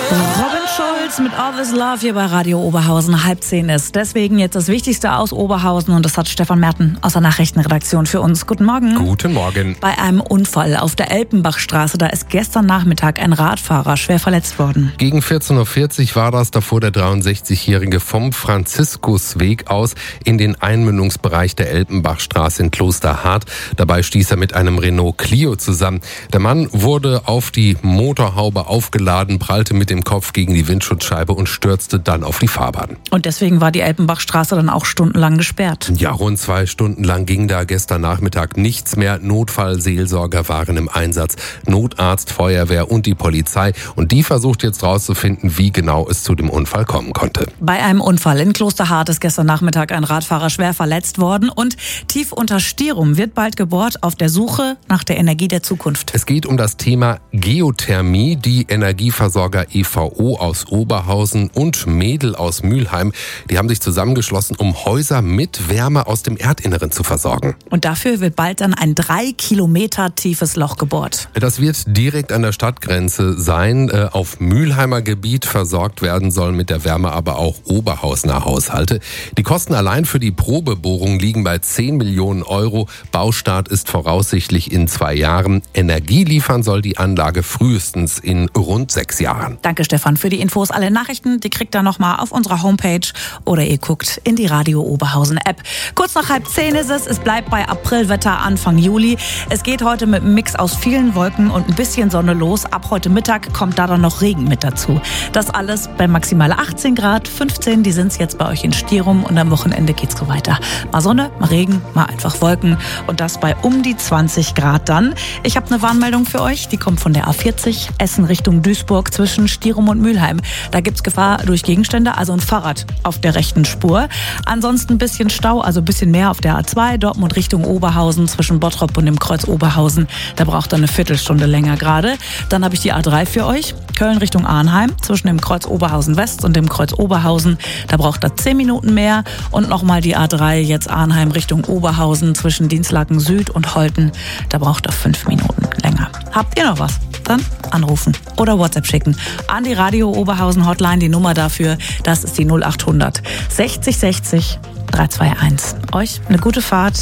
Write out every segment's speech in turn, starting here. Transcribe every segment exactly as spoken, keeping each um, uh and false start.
Robin Schulz mit All This Love hier bei Radio Oberhausen. Halb zehn ist. Deswegen jetzt das Wichtigste aus Oberhausen und das hat Stefan Merten aus der Nachrichtenredaktion für uns. Guten Morgen. Guten Morgen. Bei einem Unfall auf der Elpenbachstraße, da ist gestern Nachmittag ein Radfahrer schwer verletzt worden. Gegen vierzehn Uhr vierzig war das, da fuhr der dreiundsechzigjährige vom Franziskusweg aus in den Einmündungsbereich der Elpenbachstraße in Klosterhardt. Dabei stieß er mit einem Renault Clio zusammen. Der Mann wurde auf die Motorhaube aufgeladen, prallte mit dem Kopf gegen die Windschutzscheibe und stürzte dann auf die Fahrbahn. Und deswegen war die Elpenbachstraße dann auch stundenlang gesperrt. Ja, rund zwei Stunden lang ging da gestern Nachmittag nichts mehr. Notfallseelsorger waren im Einsatz, Notarzt, Feuerwehr und die Polizei. Und die versucht jetzt rauszufinden, wie genau es zu dem Unfall kommen konnte. Bei einem Unfall in Klosterhardt ist gestern Nachmittag ein Radfahrer schwer verletzt worden. Und tief unter Stirum wird bald gebohrt auf der Suche nach der Energie der Zukunft. Es geht um das Thema Geothermie. Die Energieversorger E V O aus Oberhausen und Mädel aus Mülheim, die haben sich zusammengeschlossen, um Häuser mit Wärme aus dem Erdinneren zu versorgen. Und dafür wird bald dann ein drei Kilometer tiefes Loch gebohrt. Das wird direkt an der Stadtgrenze sein. Auf Mülheimer Gebiet versorgt werden sollen mit der Wärme aber auch Oberhausener Haushalte. Die Kosten allein für die Probebohrung liegen bei zehn Millionen Euro. Baustart ist voraussichtlich in zwei Jahren. Energie liefern soll die Anlage frühestens in rund sechs Jahren. Danke, Stefan, für die Infos. Alle Nachrichten, die kriegt ihr nochmal auf unserer Homepage oder ihr guckt in die Radio Oberhausen App. Kurz nach halb zehn ist es. Es bleibt bei Aprilwetter Anfang Juli. Es geht heute mit einem Mix aus vielen Wolken und ein bisschen Sonne los. Ab heute Mittag kommt da dann noch Regen mit dazu. Das alles bei maximal achtzehn Grad, fünfzehn, die sind es jetzt bei euch in Stirum und am Wochenende geht's so weiter. Mal Sonne, mal Regen, mal einfach Wolken und das bei um die zwanzig Grad dann. Ich habe eine Warnmeldung für euch, die kommt von der A vierzig, Essen Richtung Duisburg zwischen Stirum und Mülheim. Da gibt's Gefahr durch Gegenstände, also ein Fahrrad auf der rechten Spur. Ansonsten ein bisschen Stau, also ein bisschen mehr auf der A zwei, Dortmund Richtung Oberhausen zwischen Bottrop und dem Kreuz Oberhausen. Da braucht ihr eine Viertelstunde länger gerade. Dann habe ich die A drei für euch, Köln Richtung Arnheim zwischen dem Kreuz Oberhausen West und dem Kreuz Oberhausen. Da braucht ihr zehn Minuten mehr. Und nochmal die A drei, jetzt Arnheim Richtung Oberhausen zwischen Dienstlaken Süd und Holten. Da braucht ihr fünf Minuten länger. Habt ihr noch was? Dann anrufen oder WhatsApp schicken an die Radio Oberhausen Hotline. Die Nummer dafür, das ist die null acht hundert sechzig sechzig dreihunderteinundzwanzig. Euch eine gute Fahrt.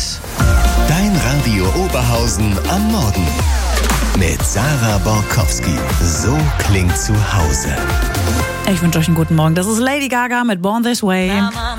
Dein Radio Oberhausen am Morgen mit Sarah Borkowski. So klingt zu Hause. Ich wünsche euch einen guten Morgen. Das ist Lady Gaga mit Born This Way.